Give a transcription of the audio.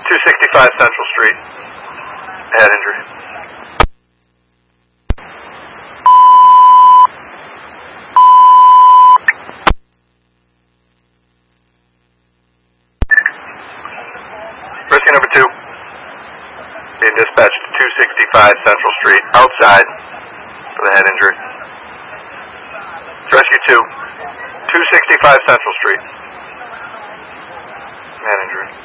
265 Central Street. Head injury. Rescue number 2. Being dispatched to 265 Central Street, outside, for the head injury. Rescue 2. 265 Central Street. Head injury.